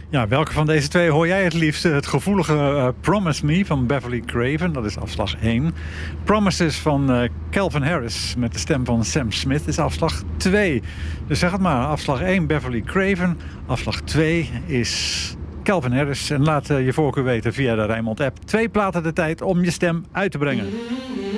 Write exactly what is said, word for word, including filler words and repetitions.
Ja, welke van deze twee hoor jij het liefst? Het gevoelige uh, Promise Me van Beverly Craven, dat is afslag één. Promises van uh, Calvin Harris met de stem van Sam Smith is afslag twee. Dus zeg het maar, afslag één Beverly Craven, afslag twee is Calvin Harris. En laat uh, je voorkeur weten via de Rijnmond app. Twee platen de tijd om je stem uit te brengen.